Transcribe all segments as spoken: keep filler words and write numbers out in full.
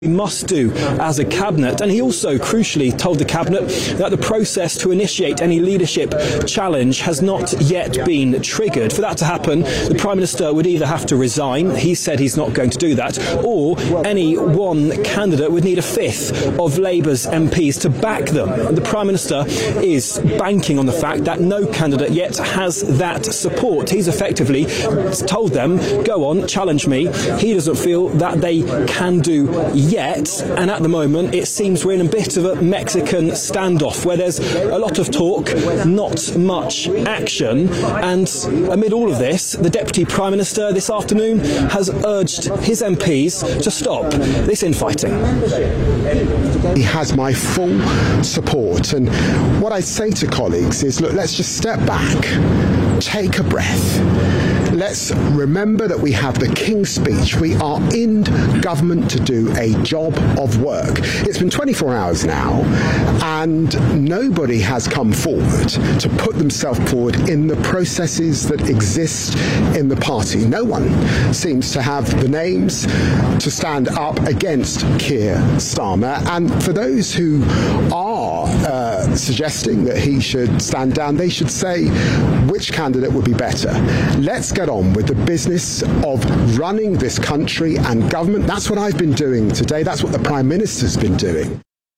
we must do as a cabinet. And he also crucially told the cabinet that the process to initiate any leadership challenge has not yet been triggered. For that to happen, the Prime Minister would either have to resign, he said he's not going to do that, or any one candidate would need a fifth of Labour's M Ps to back them. And the Prime Minister is banking on the fact that no candidate yet has that support. He's effectively told them, go on, challenge me. He doesn't feel that they can do yet, and at the moment it seems we're in a bit of a Mexican standoff where there's a lot of talk, not much action. And amid all of this, the Deputy Prime Minister this afternoon has urged his M Ps to stop this infighting. He has my full support, and what I say to colleagues is, look, let's just step back, take a breath. Let's remember that we have the King's Speech. We are in government to do a job of work. It's been twenty-four hours now, and nobody has come forward to put themselves forward in the processes that exist in the party. No one seems to have the names to stand up against Keir Starmer. And for those who are uh, suggesting that he should stand down, they should say which candidate would be better. Let's get on with the business of running this country and government. That's what I've been doing today. That's what the Prime Minister's been doing.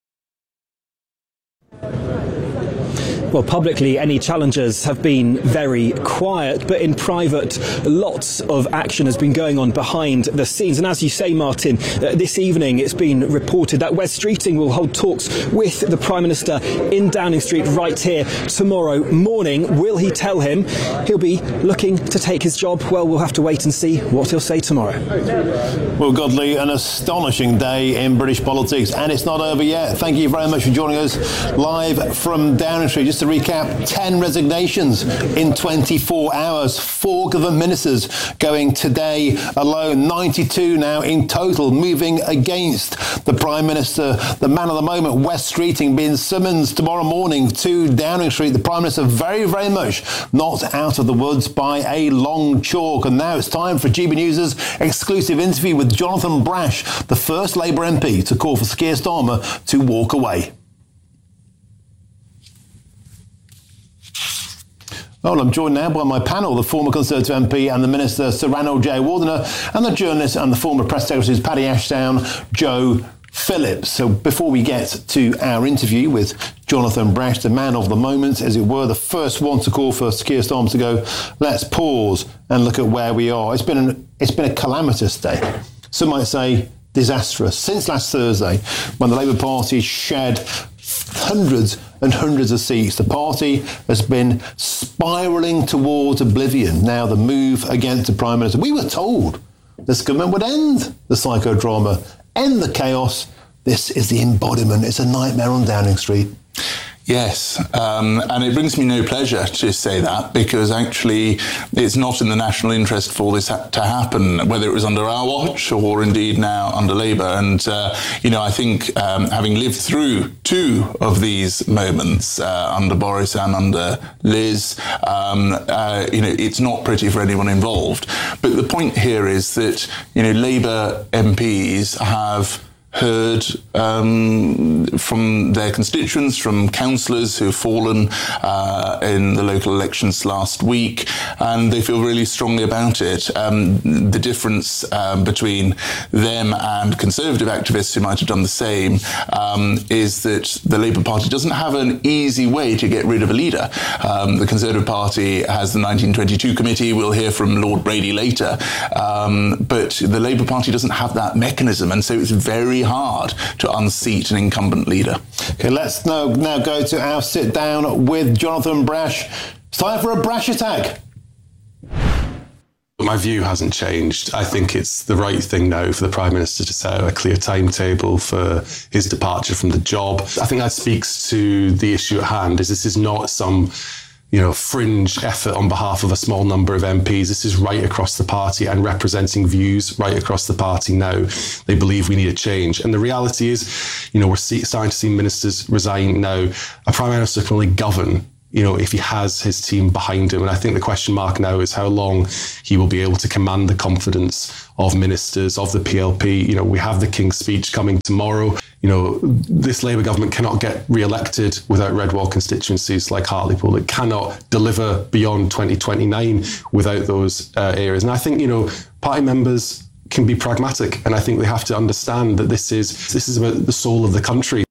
Well, publicly, any challengers have been very quiet, but in private, lots of action has been going on behind the scenes. And as you say, Martin, uh, this evening it's been reported that Wes Streeting will hold talks with the Prime Minister in Downing Street right here tomorrow morning. Will he tell him he'll be looking to take his job? Well, we'll have to wait and see what he'll say tomorrow. Well, Godly, an astonishing day in British politics, and it's not over yet. Thank you very much for joining us live from Downing Street. Just to recap, ten resignations in twenty-four hours, four government ministers going today alone, ninety-two now in total moving against the Prime Minister. The man of the moment, Wes Streeting, being summoned tomorrow morning to Downing Street. The Prime Minister very, very much not out of the woods by a long chalk. And now it's time for G B News' exclusive interview with Jonathan Brash, the first Labour M P to call for Keir Starmer to walk away. Well, I'm joined now by my panel, the former Conservative M P and the Minister, Sir Ranald J. Wardiner, and the journalist and the former press secretary, Paddy Ashdown, Joe Phillips. So before we get to our interview with Jonathan Brash, the man of the moment, as it were, the first one to call for Keir Starmer to go, let's pause and look at where we are. It's been an, it's been a calamitous day. Some might say disastrous. Since last Thursday, when the Labour Party shed hundreds and hundreds of seats, the party has been spiralling towards oblivion. Now the move against the Prime Minister. We were told this government would end the psychodrama, end the chaos. This is the embodiment. It's a nightmare on Downing Street. Yes, um, and it brings me no pleasure to say that, because actually it's not in the national interest for this ha- to happen, whether it was under our watch or indeed now under Labour. And, uh, you know, I think um, having lived through two of these moments uh, under Boris and under Liz, um, uh, you know, it's not pretty for anyone involved. But the point here is that, you know, Labour M Ps have heard um, from their constituents, from councillors who have fallen uh, in the local elections last week, and they feel really strongly about it. Um, the difference um, between them and Conservative activists who might have done the same um, is that the Labour Party doesn't have an easy way to get rid of a leader. Um, the Conservative Party has the nineteen twenty-two committee. We'll hear from Lord Brady later. Um, but the Labour Party doesn't have that mechanism, and so it's very hard to unseat an incumbent leader. Okay, let's now, now go to our sit down with Jonathan Brash. It's time for a Brash attack. My view hasn't changed. I think it's the right thing now for the Prime Minister to set out a clear timetable for his departure from the job. I think that speaks to the issue at hand, is this is not some you know, fringe effort on behalf of a small number of M Ps. This is right across the party and representing views right across the party now. They believe we need a change. And the reality is, you know, we're see, starting to see ministers resign now. A Prime Minister can only govern you know, if he has his team behind him. And I think the question mark now is how long he will be able to command the confidence of ministers, of the P L P. You know, we have the King's Speech coming tomorrow. You know, this Labour government cannot get re-elected without red wall constituencies like Hartlepool. It cannot deliver beyond twenty twenty-nine without those uh, areas. And I think, you know, party members can be pragmatic, and I think they have to understand that this is this is about the soul of the country.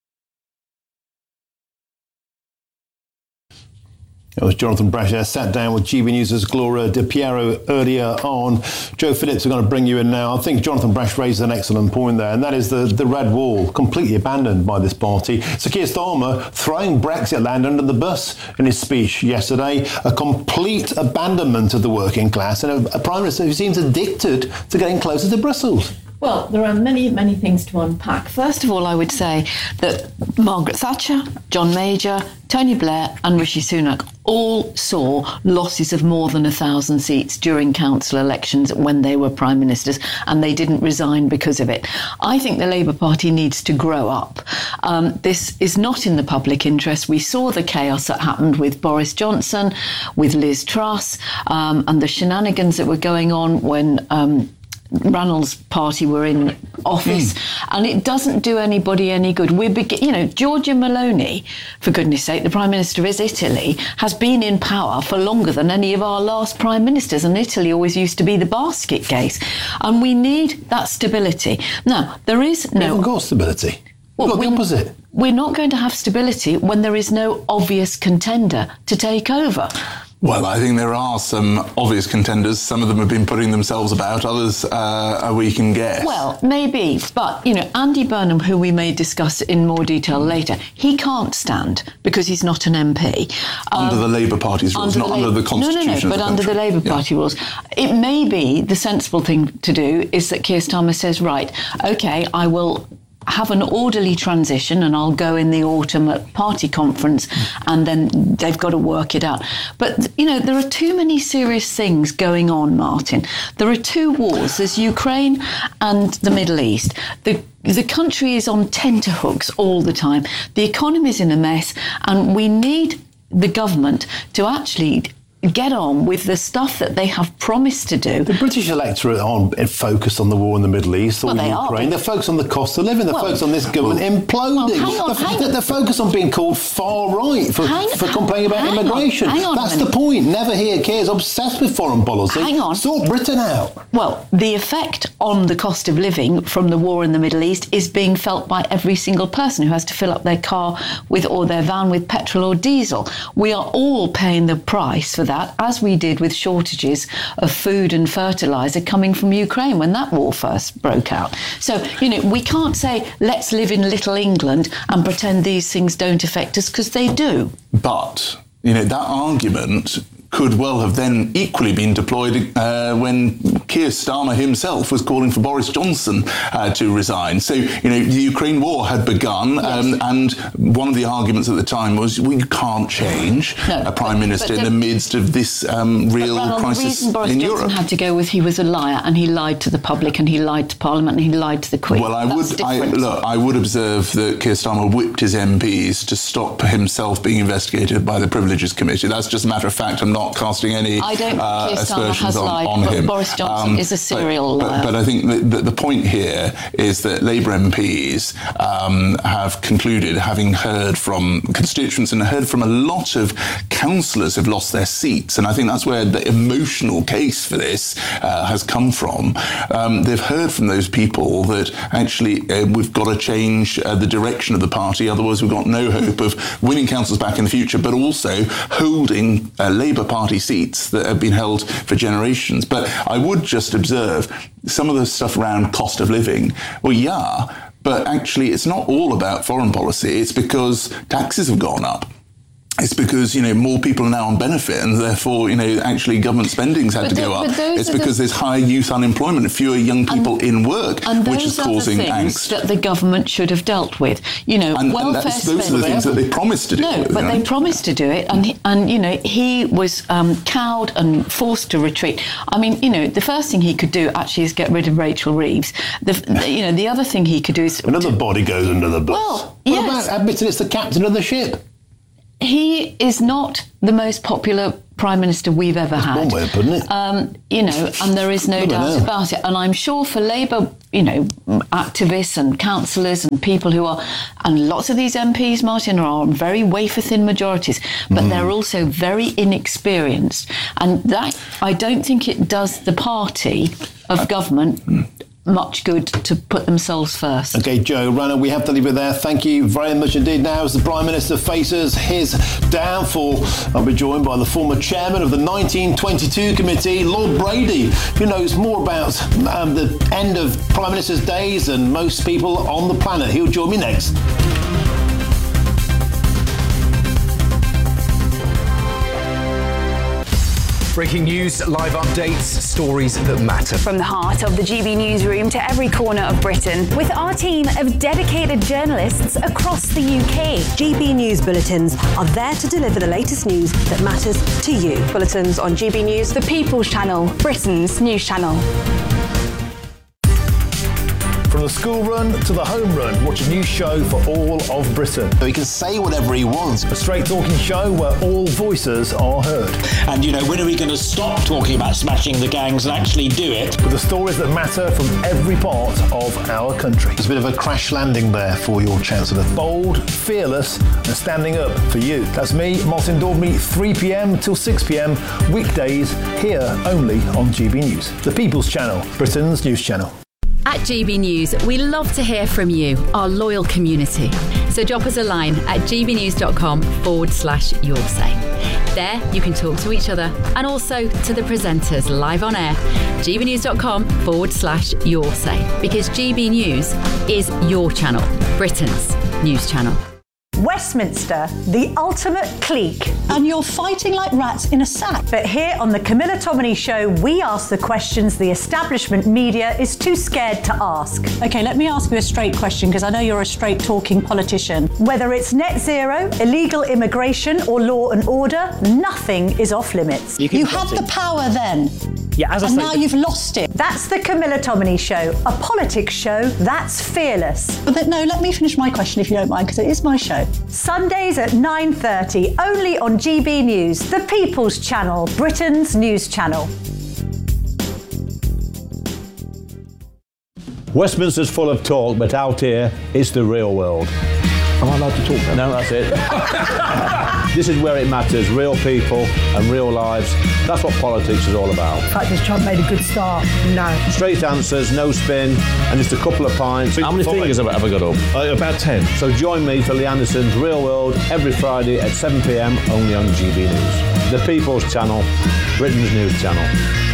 It was Jonathan Brash sat down with G B News' Gloria Di Piero earlier on. Joe Phillips, we're going to bring you in now. I think Jonathan Brash raised an excellent point there, and that is the, the red wall, completely abandoned by this party. Sir Keir Starmer throwing Brexit land under the bus in his speech yesterday, a complete abandonment of the working class, and a, a Prime Minister who seems addicted to getting closer to Brussels. Well, there are many, many things to unpack. First of all, I would say that Margaret Thatcher, John Major, Tony Blair and Rishi Sunak all saw losses of more than a thousand seats during council elections when they were prime ministers, and they didn't resign because of it. I think the Labour Party needs to grow up. Um, this is not in the public interest. We saw the chaos that happened with Boris Johnson, with Liz Truss, um, and the shenanigans that were going on when Um, Ranel's party were in office, mm. and it doesn't do anybody any good. We're begin- you know, Giorgia Meloni, for goodness sake, the Prime Minister of Italy, has been in power for longer than any of our last Prime Ministers, and Italy always used to be the basket case. And we need that stability. Now, there is no... We haven't got stability. We've got the opposite. We're not going to have stability when there is no obvious contender to take over. Well, I think there are some obvious contenders. Some of them have been putting themselves about. Others, uh, we can guess. Well, maybe. But, you know, Andy Burnham, who we may discuss in more detail later, he can't stand because he's not an M P. Um, under the Labour Party's rules, not under the Constitution. No, no, no, but under the Labour Party rules. It may be the sensible thing to do is that Keir Starmer says, right, OK, I will have an orderly transition and I'll go in the autumn at party conference, and then they've got to work it out. But, you know, there are too many serious things going on, Martin. There are two wars. There's Ukraine and the Middle East. The The country is on tenterhooks all the time. The economy's in a mess, and we need the government to actually get on with the stuff that they have promised to do. The British electorate aren't focused on the war in the Middle East or well, they Ukraine. Are, they're focused on the cost of living. They're well, focused on this government well, imploding. Well, on, they're, they're focused on being called far right for, hang, for complaining about hang immigration. On, hang on That's the point. Never hear Keir's obsessed with foreign policy. Hang on. Sort Britain out. Well, the effect on the cost of living from the war in the Middle East is being felt by every single person who has to fill up their car with or their van with petrol or diesel. We are all paying the price for that, as we did with shortages of food and fertiliser coming from Ukraine when that war first broke out. So, you know, we can't say, let's live in little England and pretend these things don't affect us, because they do. But, you know, that argument could well have then equally been deployed uh, when Keir Starmer himself was calling for Boris Johnson uh, to resign. So, you know, the Ukraine war had begun, yes. um, and one of the arguments at the time was, well, you can't change no, a Prime but, Minister but in the midst of this um, real Ronald, crisis the reason Boris in Johnson Europe. had to go with he was a liar, and he lied to the public, and he lied to Parliament, and he lied to the Queen. Well, I That's would I, look. I would observe that Keir Starmer whipped his M Ps to stop himself being investigated by the Privileges Committee. That's just a matter of fact. I'm not casting any I don't uh, think Keir Starmer has on, lied, on but him. Boris Johnson um, is a serial but, liar. But, but I think the, the, the point here is that Labour M Ps um, have concluded, having heard from constituents and heard from a lot of councillors who've lost their seats, and I think that's where the emotional case for this uh, has come from. Um, they've heard from those people that actually uh, we've got to change uh, the direction of the party, otherwise we've got no hope of winning councils back in the future, but also holding uh, Labour Party seats that have been held for generations. But I would just observe some of the stuff around cost of living. Well, yeah, but actually it's not all about foreign policy. It's because taxes have gone up. It's because, you know, more people are now on benefit, and therefore, you know, actually government spending's had but to the, go up. It's because the, there's higher youth unemployment, fewer young people and, in work, and which is causing those are the things angst. that the government should have dealt with. You know, and, welfare and that's, those spending. are the things that they promised to do. No, with, but you know? they promised to do it, and he, and you know, he was um, cowed and forced to retreat. I mean, you know, the first thing he could do actually is get rid of Rachel Reeves. The, the you know, the other thing he could do is another to, body goes under the bus. Well, what yes. about admitting it's the captain of the ship? he is not the most popular Prime Minister we've ever That's had. one way of putting it. Um, you know, and there is no doubt know. about it. And I'm sure for Labour, you know, activists and councillors and people who are, and lots of these M Ps, Martin, are very wafer-thin majorities, but mm. they're also very inexperienced. And that, I don't think it does the party of government much good to put themselves first. OK, Jo Rannow, we have to leave it there. Thank you very much indeed. Now, as the Prime Minister faces his downfall, I'll be joined by the former chairman of the nineteen twenty-two committee, Lord Brady, who knows more about um, the end of Prime Minister's days than most people on the planet. He'll join me next. Breaking news, live updates, stories that matter. From the heart of the G B newsroom to every corner of Britain, with our team of dedicated journalists across the U K. G B News Bulletins are there to deliver the latest news that matters to you. Bulletins on G B News, the People's Channel, Britain's news channel. From the school run to the home run, watch a new show for all of Britain. So he can say whatever he wants. A straight talking show where all voices are heard. And, you know, when are we going to stop talking about smashing the gangs and actually do it? With the stories that matter from every part of our country. There's a bit of a crash landing there for your Chancellor. Bold, fearless and standing up for you. That's me, Martin Daubney, three p.m. till six p.m. weekdays here only on G B News. The People's Channel, Britain's news channel. At G B News, we love to hear from you, our loyal community. So drop us a line at gbnews.com forward slash your say. There, you can talk to each other and also to the presenters live on air. gbnews.com forward slash your say. Because G B News is your channel, Britain's news channel. Westminster, the ultimate clique. And you're fighting like rats in a sack. But here on the Camilla Tominey Show, we ask the questions the establishment media is too scared to ask. OK, let me ask you a straight question, because I know you're a straight-talking politician. Whether it's net zero, illegal immigration or law and order, nothing is off limits. You, you had the power then. Yeah, as I and say, now you've lost it. That's the Camilla Tominey Show, a politics show that's fearless. But then, no, let me finish my question if you don't mind, because it is my show. Sundays at nine thirty, only on G B News, the People's Channel, Britain's news channel. Westminster's full of talk, but out here, it's the real world. Am I allowed to talk then? No, that's it. This is where it matters, real people and real lives. That's what politics is all about. In fact, has Trump made a good start? No. Straight answers, no spin, and just a couple of pints. How many fingers have I ever got up? Uh, about ten. So join me for Lee Anderson's Real World every Friday at seven p.m. only on G B News. The People's Channel, Britain's news channel.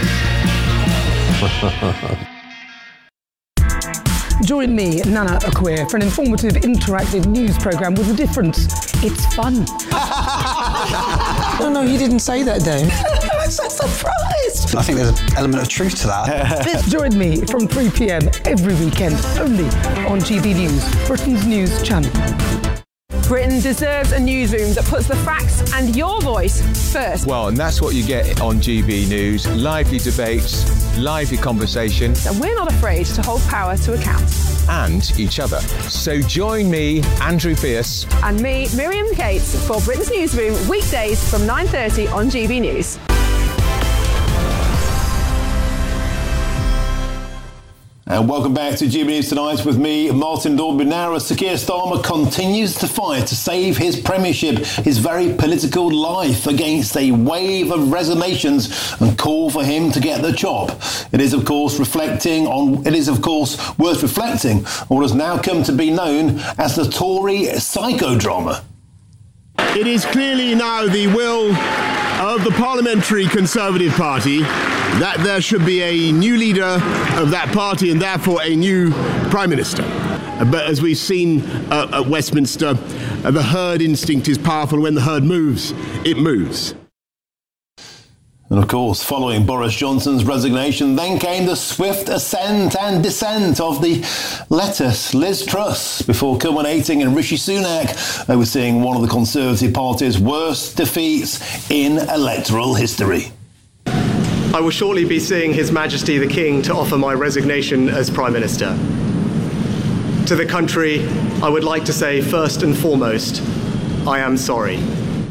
Join me, Nana Akua, for an informative, interactive news programme with a difference. It's fun. No, no, you didn't say that, Dave. I'm so surprised. I think there's an element of truth to that. Join me from three p.m. every weekend, only on G B News, Britain's news channel. Britain deserves a newsroom that puts the facts and your voice first. Well, and that's what you get on G B News. Lively debates, lively conversation. And we're not afraid to hold power to account. And each other. So join me, Andrew Pierce. And me, Miriam Cates, for Britain's Newsroom, weekdays from nine thirty on G B News. And welcome back to G B News Tonight with me, Martin Daubney. Now, as Sir Keir Starmer continues to fight to save his premiership, his very political life, against a wave of resignations and call for him to get the job. It is, of course, reflecting on. It is, of course, worth reflecting on what has now come to be known as the Tory psychodrama. It is clearly now the will of the Parliamentary Conservative Party that there should be a new leader of that party and therefore a new Prime Minister. But as we've seen uh, at Westminster, uh, the herd instinct is powerful. When the herd moves, it moves. And of course, following Boris Johnson's resignation, then came the swift ascent and descent of the lettuce Liz Truss, before culminating in Rishi Sunak overseeing one of the Conservative Party's worst defeats in electoral history. I will shortly be seeing His Majesty the King to offer my resignation as Prime Minister. To the country, I would like to say first and foremost, I am sorry.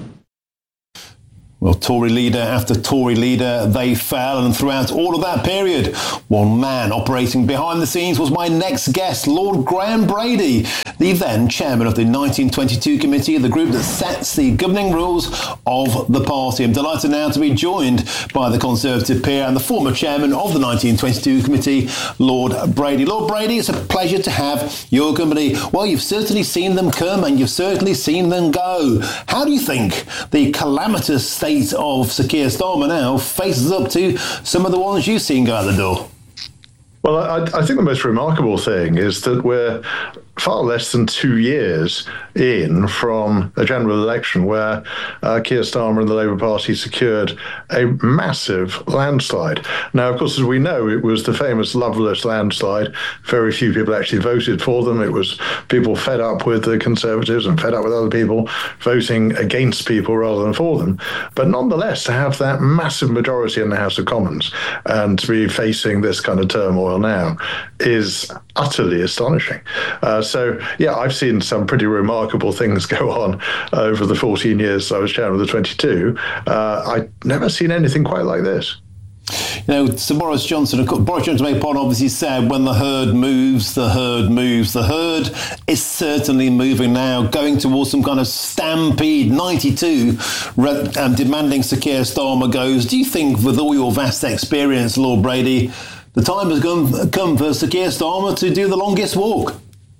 Well, Tory leader after Tory leader, they fell, and throughout all of that period, one man operating behind the scenes was my next guest, Lord Graham Brady, the then chairman of the nineteen twenty-two committee, the group that sets the governing rules of the party. I'm delighted now to be joined by the Conservative peer and the former chairman of the nineteen twenty-two committee, Lord Brady. Lord Brady, it's a pleasure to have your company. Well, you've certainly seen them come and you've certainly seen them go. How do you think the calamitous state of Sir Keir Starmer now faces up to some of the ones you've seen go out the door? Well, I, I think the most remarkable thing is that we're far less than two years in from a general election where uh, Keir Starmer and the Labour Party secured a massive landslide. Now, of course, as we know, it was the famous Loveless landslide. Very few people actually voted for them. It was people fed up with the Conservatives and fed up with other people voting against people rather than for them. But nonetheless, to have that massive majority in the House of Commons and to be facing this kind of turmoil now is utterly astonishing. Uh, so, yeah, I've seen some pretty remarkable things go on over the fourteen years I was chairman of the twenty-two. Uh, I'd never seen anything quite like this. You know, Sir Boris Johnson, Boris Johnson made point obviously said, when the herd moves, the herd moves. The herd is certainly moving now, going towards some kind of stampede. ninety-two, um, demanding Sir Keir Starmer goes. Do you think, with all your vast experience, Lord Brady, the time has come, come for Sir Keir Starmer to do the longest walk?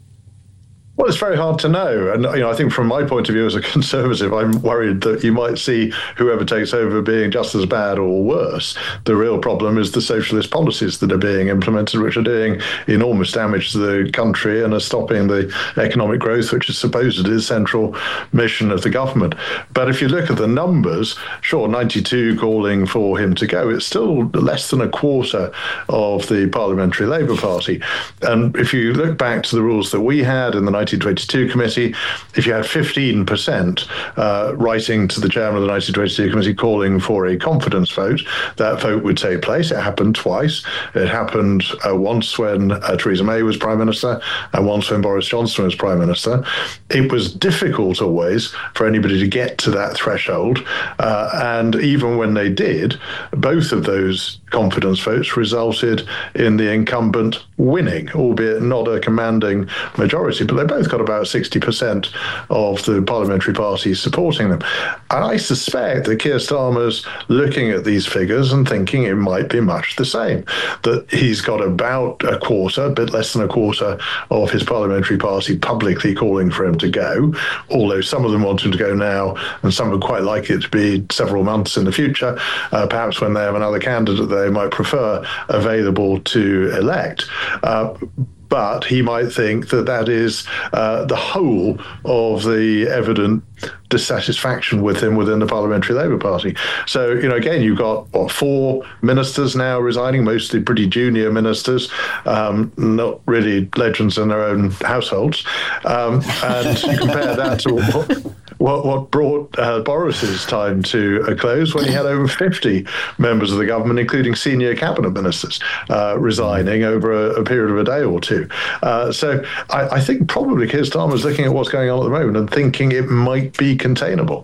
Well, it's very hard to know. And, you know, I think from my point of view as a Conservative, I'm worried that you might see whoever takes over being just as bad or worse. The real problem is the socialist policies that are being implemented, which are doing enormous damage to the country and are stopping the economic growth, which is supposedly the central mission of the government. But if you look at the numbers, sure, ninety-two calling for him to go, it's still less than a quarter of the Parliamentary Labour Party. And if you look back to the rules that we had in the nineteen twenty-two committee, if you had fifteen percent uh, writing to the chairman of the nineteen twenty-two committee calling for a confidence vote, that vote would take place. It happened twice. It happened uh, once when uh, Theresa May was Prime Minister and once when Boris Johnson was Prime Minister. It was difficult always for anybody to get to that threshold. Uh, and even when they did, both of those confidence votes resulted in the incumbent winning, albeit not a commanding majority, but they both got about sixty percent of the parliamentary parties supporting them. And I suspect that Keir Starmer's looking at these figures and thinking it might be much the same, that he's got about a quarter, a bit less than a quarter of his parliamentary party publicly calling for him to go, although some of them want him to go now and some would quite like it to be several months in the future, uh, perhaps when they have another candidate they might prefer available to elect. Uh, But he might think that that is uh, the whole of the evident dissatisfaction with him within the Parliamentary Labour Party. So, you know, again, you've got, what, four ministers now resigning, mostly pretty junior ministers, um, not really legends in their own households. Um, and you compare that to what, what, what brought uh, Boris's time to a close when he had over fifty members of the government, including senior cabinet ministers, uh, resigning over a, a period of a day or two. Uh, so I, I think probably Keir Starmer's looking at what's going on at the moment and thinking it might be containable.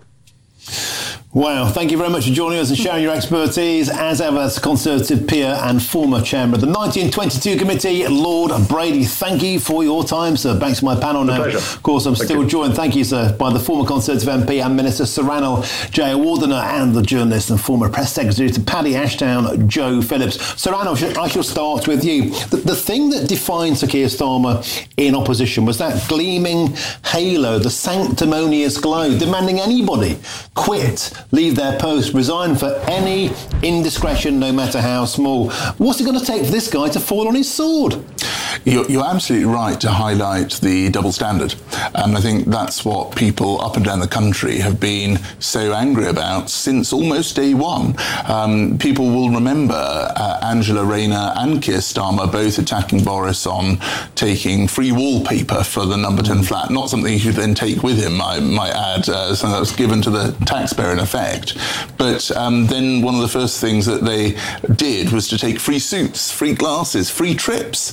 Wow, thank you very much for joining us and sharing your expertise. As ever, as Conservative peer and former chairman of the nineteen twenty-two committee, Lord Brady, thank you for your time, sir. Back to my panel now. Of course, I'm thank still you. joined, thank you, sir, by the former Conservative M P and Minister Sir Ranil Jayawardena and the journalist and former press secretary to Paddy Ashdown, Joe Phillips. Sir Ranil, I shall start with you. The, the thing that defined Sir Keir Starmer in opposition was that gleaming halo, the sanctimonious glow, demanding anybody quit, leave their post, resign for any indiscretion, no matter how small. What's it going to take for this guy to fall on his sword? You're, you're absolutely right to highlight the double standard. And I think that's what people up and down the country have been so angry about since almost day one. Um, people will remember uh, Angela Rayner and Keir Starmer both attacking Boris on taking free wallpaper for the number ten flat, not something he could then take with him, I might add, uh, something that was given to the taxpayer in effect. But um, then one of the first things that they did was to take free suits, free glasses, free trips.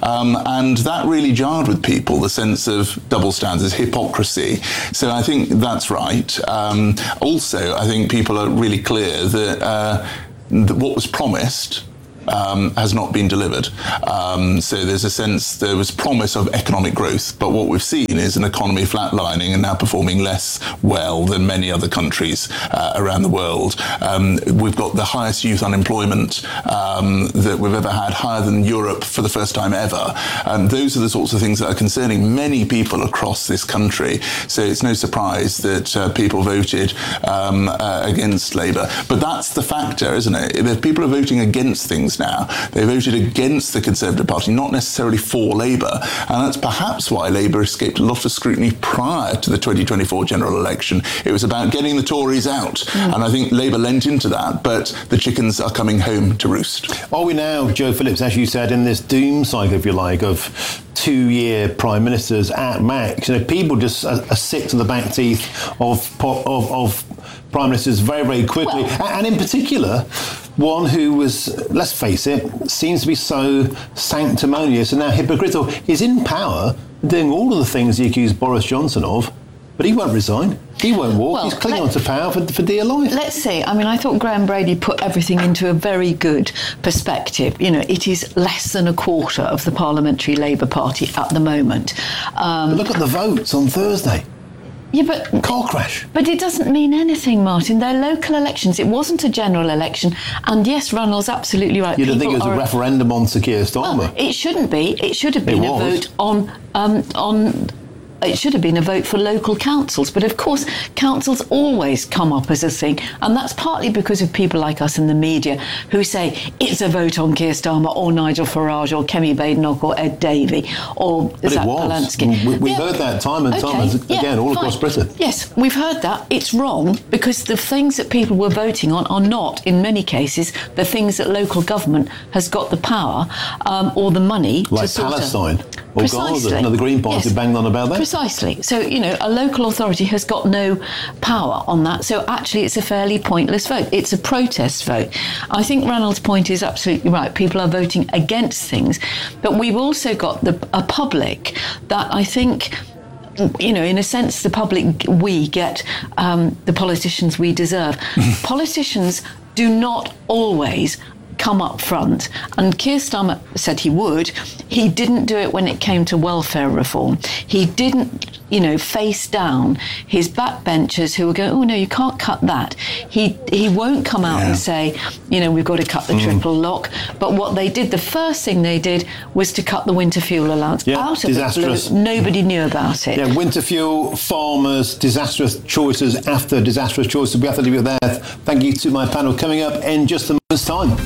Um, and that really jarred with people, the sense of double standards, hypocrisy. So I think that's right. Um, also, I think people are really clear that, uh, that what was promised Um, has not been delivered. Um, so there's a sense there was promise of economic growth, but what we've seen is an economy flatlining and now performing less well than many other countries uh, around the world. Um, we've got the highest youth unemployment um, that we've ever had, higher than Europe for the first time ever. Um, those are the sorts of things that are concerning many people across this country. So it's no surprise that uh, people voted um, uh, against Labour. But that's the factor, isn't it? If people are voting against things now, they voted against the Conservative Party, not necessarily for Labour. And that's perhaps why Labour escaped a lot of scrutiny prior to the twenty twenty-four general election. It was about getting the Tories out. Mm. And I think Labour lent into that, but the chickens are coming home to roost. Are we now, Joe Phillips, as you said, in this doom cycle, if you like, of two-year prime ministers at max? You know, people just are, are sick to the back teeth of of, of prime ministers very, very quickly. Well, and in particular, one who was, let's face it, seems to be so sanctimonious and now hypocritical. He's in power, doing all of the things he accused Boris Johnson of, but he won't resign. He won't walk. Well, He's clinging on to power for, for dear life. Let's see. I mean, I thought Graham Brady put everything into a very good perspective. You know, it is less than a quarter of the Parliamentary Labour Party at the moment. Um, but look at the votes on Thursday. Yeah, but car crash. But it doesn't mean anything, Martin. They're local elections. It wasn't a general election. And yes, Ronald's absolutely right. You don't think it was a referendum on Sir Keir Starmer? Well, it shouldn't be. It should have been a vote on um, on. It should have been a vote for local councils, but of course councils always come up as a thing, and that's partly because of people like us in the media who say it's a vote on Keir Starmer or Nigel Farage or Kemi Badenoch or Ed Davey or but Zach it was. Polanski. We, we've yeah. heard that time and okay. time again, yeah, all fine. across Britain. Yes, we've heard that. It's wrong because the things that people were voting on are not, in many cases, the things that local government has got the power um, or the money like to sort Palestine of. Or Precisely. Gaza. Another Green Party yes. banged on about that. Precisely. So, you know, a local authority has got no power on that. So actually it's a fairly pointless vote. It's a protest vote. I think Ranald's point is absolutely right. People are voting against things. But we've also got the, a public that I think, you know, in a sense, the public, we get um, the politicians we deserve. Politicians do not always come up front, and Keir Starmer said he would. He didn't do it when it came to welfare reform. He didn't, you know, face down his backbenchers who were going, oh no, you can't cut that. He he won't come out yeah. and say, you know, we've got to cut the mm. triple lock. But what they did, the first thing they did was to cut the winter fuel allowance yeah, out of disastrous. the blue. Nobody knew about it. Yeah, winter fuel, farmers, disastrous choices after disastrous choices. We have to leave it there. Thank you to my panel. Coming up in just a moment's time.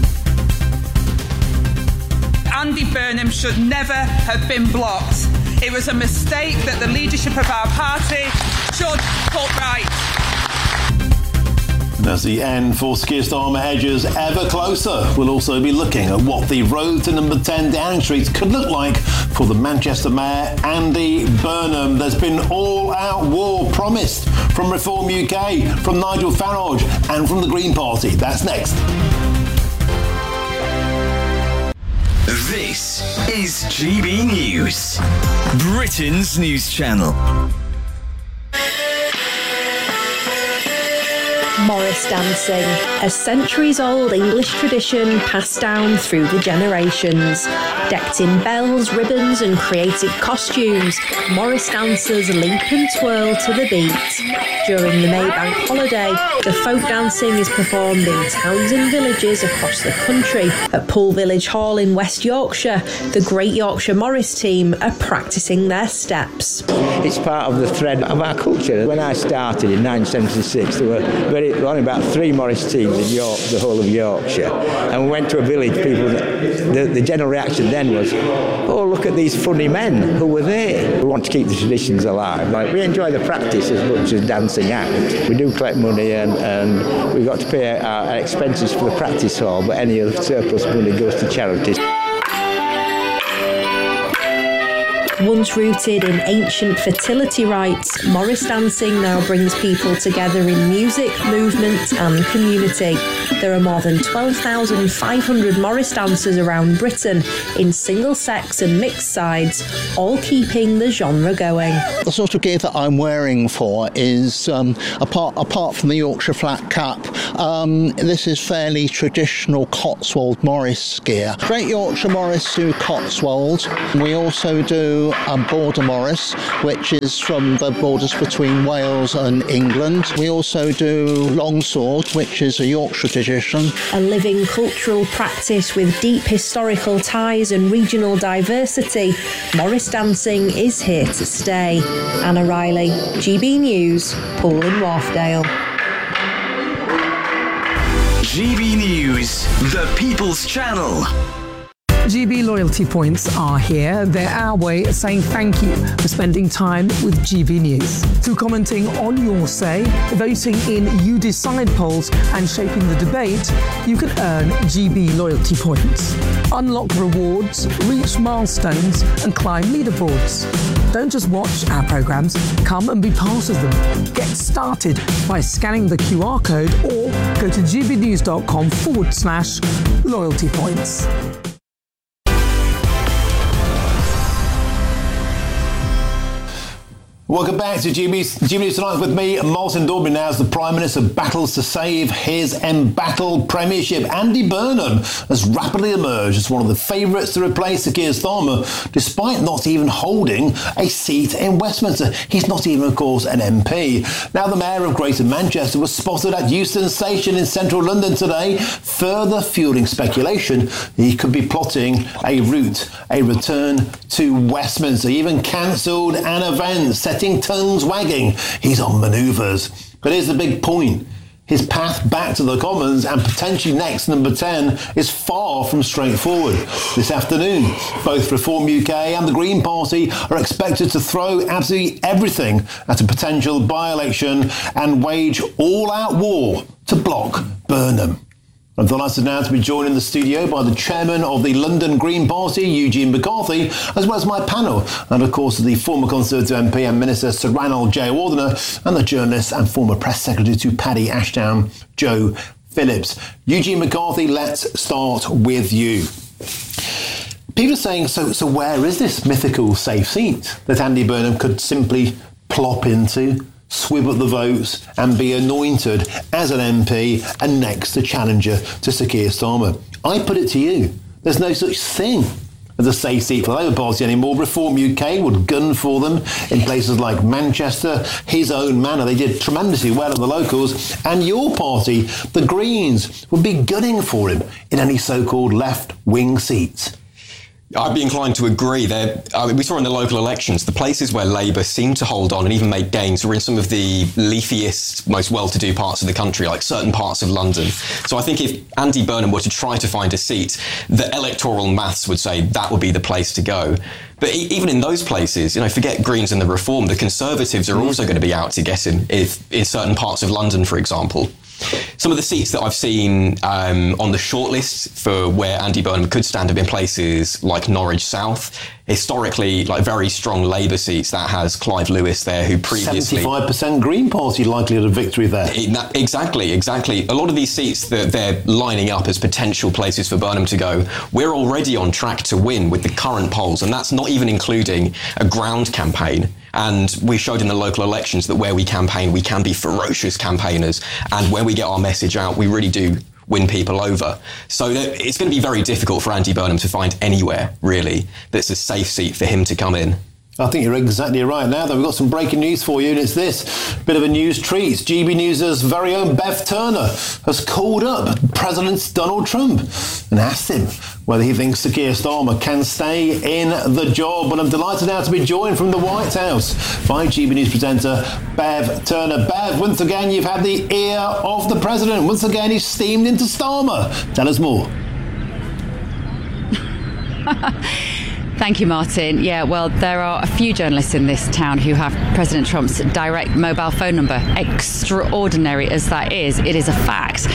Andy Burnham should never have been blocked. It was a mistake that the leadership of our party should put right. As the end for Keir Starmer edges ever closer, we'll also be looking at what the road to number ten Downing Street could look like for the Manchester Mayor, Andy Burnham. There's been all-out war promised from Reform U K, from Nigel Farage and from the Green Party. That's next. This is G B News, Britain's news channel. Morris dancing, a centuries-old English tradition passed down through the generations. Decked in bells, ribbons and creative costumes, Morris dancers leap and twirl to the beat. During the Maybank holiday, the folk dancing is performed in towns and villages across the country. At Poole Village Hall in West Yorkshire, the Great Yorkshire Morris team are practising their steps. It's part of the thread of our culture. When I started in nineteen seventy-six, there were very only about three Morris teams in York, the whole of Yorkshire. And we went to a village, people, the, the general reaction then was, oh, look at these funny men who were there. We want to keep the traditions alive. Like, we enjoy the practice as much as dancing out. We do collect money and, and we've got to pay our, our expenses for the practice hall, but any of the surplus money goes to charities. Once rooted in ancient fertility rites, Morris dancing now brings people together in music, movement and community. There are more than twelve thousand five hundred Morris dancers around Britain in single-sex and mixed sides, all keeping the genre going. The sort of gear that I'm wearing for is, um, apart, apart from the Yorkshire Flat Cap, um, this is fairly traditional Cotswold Morris gear. Great Yorkshire Morris to Cotswold. We also do a Border Morris, which is from the borders between Wales and England. We also do Longsword, which is a Yorkshire tradition. A living cultural practice with deep historical ties and regional diversity, Morris dancing is here to stay. Anna Riley, G B News, Poole in Wharfdale. G B News, the People's Channel. G B loyalty points are here. They're our way of saying thank you for spending time with G B News. Through commenting on your say, voting in You Decide polls and shaping the debate, you can earn G B loyalty points. Unlock rewards, reach milestones and climb leaderboards. Don't just watch our programmes, come and be part of them. Get started by scanning the Q R code or go to gbnews.com forward slash loyalty points. Welcome back to G B, G B News Tonight with me, Martin Daubney. Now as the Prime Minister battles to save his embattled premiership, Andy Burnham has rapidly emerged as one of the favourites to replace Sir Keir Starmer, despite not even holding a seat in Westminster. He's not even, of course, an M P. Now the Mayor of Greater Manchester was spotted at Euston Station in central London today, further fuelling speculation he could be plotting a route, a return to Westminster. He even cancelled an event, setting tongues wagging. He's on manoeuvres. But here's the big point. His path back to the Commons and potentially next number ten is far from straightforward. This afternoon, both Reform U K and the Green Party are expected to throw absolutely everything at a potential by-election and wage all-out war to block Burnham. I'm delighted now to be joined in the studio by the chairman of the London Green Party, Eugene McCarthy, as well as my panel, and of course the former Conservative M P and Minister Sir Ranald Jayawardena, and the journalist and former press secretary to Paddy Ashdown, Joe Phillips. Eugene McCarthy, let's start with you. People are saying, so, so where is this mythical safe seat that Andy Burnham could simply plop into, swib up the votes and be anointed as an M P and next the challenger to Sir Keir Starmer? I put it to you, there's no such thing as a safe seat for the Labour Party anymore. Reform U K would gun for them in places like Manchester, his own manor. They did tremendously well at the locals. And your party, the Greens, would be gunning for him in any so-called left-wing seats. I'd be inclined to agree. There, I mean, we saw in the local elections, the places where Labour seemed to hold on and even make gains were in some of the leafiest, most well-to-do parts of the country, like certain parts of London. So I think if Andy Burnham were to try to find a seat, the electoral maths would say that would be the place to go. But even in those places, you know, forget Greens and the Reform, the Conservatives are also going to be out to get him if in certain parts of London, for example. Some of the seats that I've seen um, on the shortlist for where Andy Burnham could stand have been places like Norwich South. Historically, like very strong Labour seats. That has Clive Lewis there, who previously... seventy-five percent Green Party likelihood of victory there. It, that, exactly, exactly. A lot of these seats that they're lining up as potential places for Burnham to go, we're already on track to win with the current polls, and that's not even including a ground campaign. And we showed in the local elections that where we campaign, we can be ferocious campaigners. And when we get our message out, we really do win people over. So it's going to be very difficult for Andy Burnham to find anywhere, really, that's a safe seat for him to come in. I think you're exactly right. Now, though, we've got some breaking news for you, and it's this bit of a news treat. G B News' very own Bev Turner has called up President Donald Trump and asked him whether he thinks Sir Keir Starmer can stay in the job. And I'm delighted now to be joined from the White House by G B News presenter Bev Turner. Bev, once again, you've had the ear of the president. Once again, he's steamed into Starmer. Tell us more. Thank you, Martin. Yeah, well, there are a few journalists in this town who have President Trump's direct mobile phone number. Extraordinary as that is, it is a fact.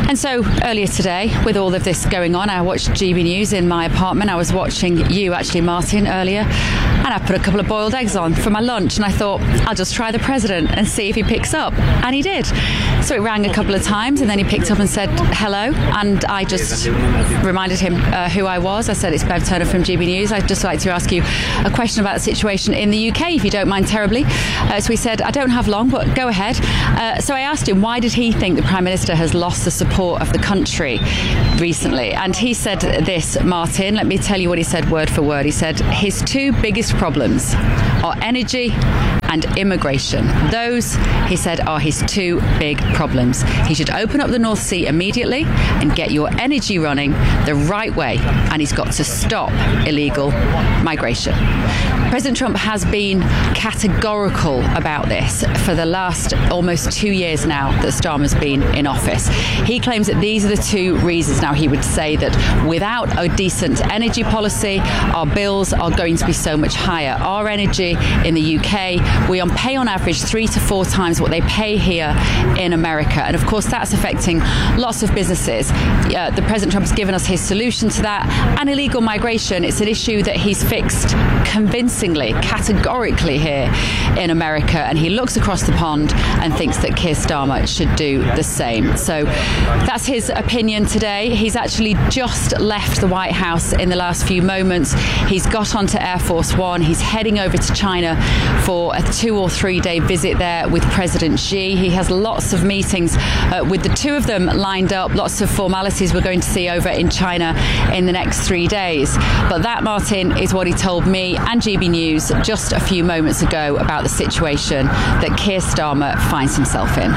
And so earlier today, with all of this going on, I watched G B News in my apartment. I was watching you, actually, Martin, earlier, and I put a couple of boiled eggs on for my lunch, and I thought, I'll just try the president and see if he picks up. And he did. So it rang a couple of times, and then he picked up and said hello, and I just reminded him uh, who I was. I said, it's Bev Turner from G B News. I'd just like to ask you a question about the situation in the U K, if you don't mind terribly. Uh, so he said, I don't have long, but go ahead. Uh, so I asked him, why did he think the Prime Minister has lost the support of the country recently? And he said this, Martin, let me tell you what he said word for word. He said, his two biggest problems are energy and immigration. Those, he said, are his two big problems. He should open up the North Sea immediately and get your energy running the right way. And he's got to stop illegal migration. President Trump has been categorical about this for the last almost two years now that Starmer's been in office. He claims that these are the two reasons. Now, he would say that without a decent energy policy, our bills are going to be so much higher. Our energy in the U K, we on pay on average three to four times what they pay here in America. And of course, that's affecting lots of businesses. Uh, the President Trump's given us his solution to that. And illegal migration, it's an issue that he's fixed convincingly, categorically here in America. And he looks across the pond and thinks that Keir Starmer should do the same. So that's his opinion today. He's actually just left the White House in the last few moments. He's got onto Air Force One. He's heading over to China for a two or three day visit there with President Xi. He has lots of meetings uh, with the two of them lined up, lots of formalities we're going to see over in China in the next three days. But that, Martin, is what he told me and G B News just a few moments ago about the situation that Keir Starmer finds himself in.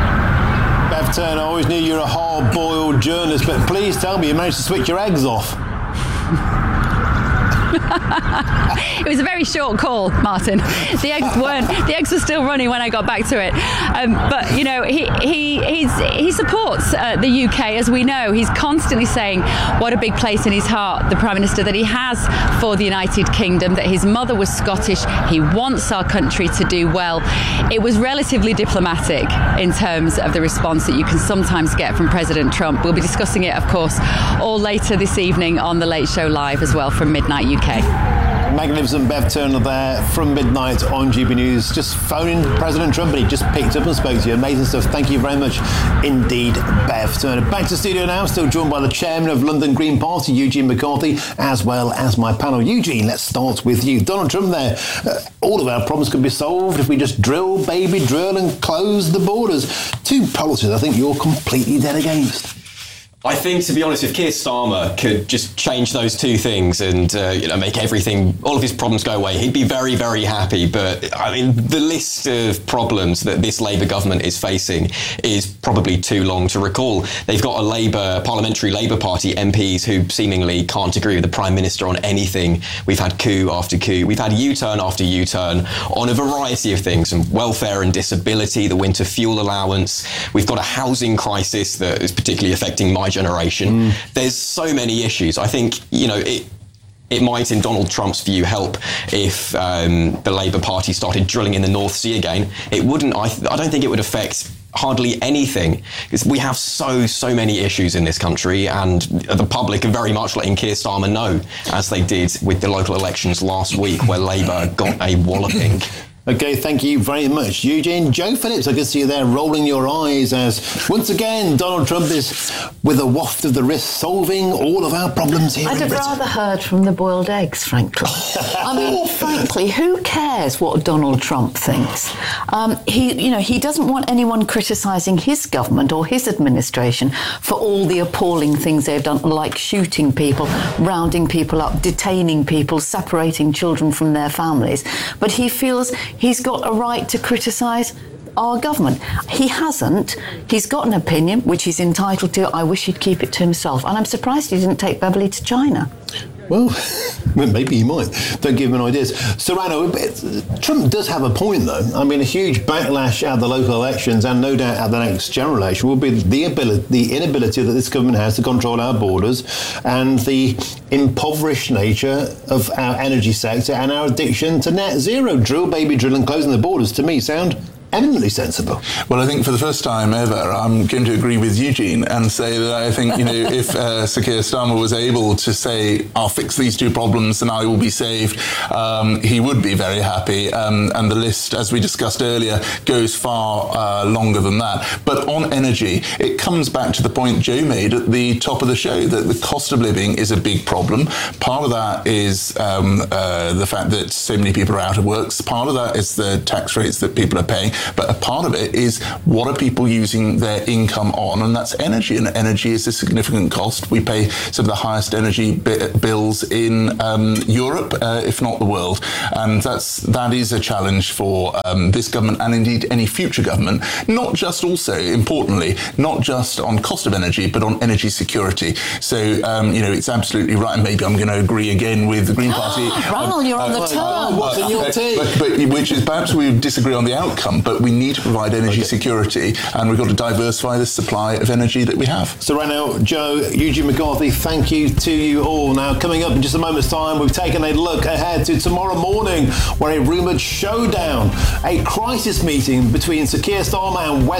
Bev Turner, I always knew you were a hard-boiled journalist, but please tell me you managed to switch your eggs off. It was a very short call, Martin. The eggs weren't. The eggs were still running when I got back to it. Um, but you know, he he he's, he supports uh, the U K, as we know. He's constantly saying what a big place in his heart, the Prime Minister, that he has for the United Kingdom. That his mother was Scottish. He wants our country to do well. It was relatively diplomatic in terms of the response that you can sometimes get from President Trump. We'll be discussing it, of course, all later this evening on The Late Show Live as well from Midnight U K. Magnificent Bev Turner there from midnight on G B News, just phoning President Trump, and he just picked up and spoke to you. Amazing stuff. Thank you very much indeed, Bev Turner. Back to the studio now, still joined by the chairman of London Green Party, Eugene McCarthy, as well as my panel. Eugene, let's start with you. Donald Trump there. Uh, all of our problems could be solved if we just drill, baby, drill and close the borders. Two policies I think you're completely dead against. I think, to be honest, if Keir Starmer could just change those two things and uh, you know, make everything, all of his problems go away, he'd be very, very happy. But I mean, the list of problems that this Labour government is facing is probably too long to recall. They've got a Labour, parliamentary Labour Party M Ps who seemingly can't agree with the Prime Minister on anything. We've had coup after coup. We've had U-turn after U-turn on a variety of things, from welfare and disability, the winter fuel allowance. We've got a housing crisis that is particularly affecting my generation. Mm. There's so many issues. I think, you know, it it might, in Donald Trump's view, help if um, the Labour Party started drilling in the North Sea again. It wouldn't, I, th- I don't think it would affect hardly anything, because we have so, so many issues in this country, and the public are very much letting Keir Starmer know, as they did with the local elections last week, where Labour got a walloping. Okay, thank you very much, Eugene. Joe Phillips, I can see you there rolling your eyes as, once again, Donald Trump is, with a waft of the wrist, solving all of our problems here. I'd have rather heard from the boiled eggs, frankly. I mean, frankly, who cares what Donald Trump thinks? Um, he, you know, he doesn't want anyone criticising his government or his administration for all the appalling things they've done, like shooting people, rounding people up, detaining people, separating children from their families. But he feels he's got a right to criticise our government. He hasn't. He's got an opinion, which he's entitled to. I wish he'd keep it to himself. And I'm surprised he didn't take Beverly to China. Well, maybe he might. Don't give him ideas. Serrano, Trump does have a point, though. I mean, a huge backlash at the local elections, and no doubt at the next general election, will be the ability, the inability that this government has to control our borders, and the impoverished nature of our energy sector and our addiction to net zero. Drill, baby, drill, and closing the borders, to me, sound eminently sensible. Well, I think for the first time ever, I'm going to agree with Eugene and say that I think, you know, if uh, Sir Keir Starmer was able to say, I'll fix these two problems and I will be saved, um, he would be very happy. Um, and the list, as we discussed earlier, goes far uh, longer than that. But on energy, it comes back to the point Joe made at the top of the show, that the cost of living is a big problem. Part of that is um, uh, the fact that so many people are out of work. Part of that is the tax rates that people are paying. But a part of it is, what are people using their income on? And that's energy. And energy is a significant cost. We pay some of the highest energy bi- bills in um, Europe, uh, if not the world. And that's, that is a challenge for um, this government, and indeed any future government, not just also, importantly, not just on cost of energy, but on energy security. So, um, you know, it's absolutely right. And maybe I'm going to agree again with the Green Party. Ronald, you're on the uh, turn. uh, What's in your tea? But, but, which is, perhaps we disagree on the outcome, but we need to provide energy okay. security, and we've got to diversify the supply of energy that we have. Serrano, Joe, Eugene McCarthy, thank you to you all. Now, coming up in just a moment's time, we've taken a look ahead to tomorrow morning, where a rumoured showdown, a crisis meeting between Sir Keir Starmer and West